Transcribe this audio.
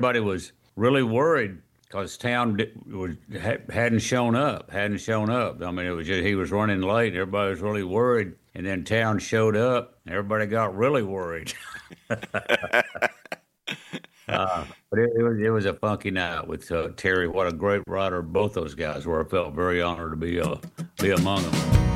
Everybody was really worried because Town hadn't shown up. I mean, it was just, he was running late. And everybody was really worried, and then Town showed up. And everybody got really worried. But it was a funky night with Terry. What a great rider both those guys were. I felt very honored to be among them.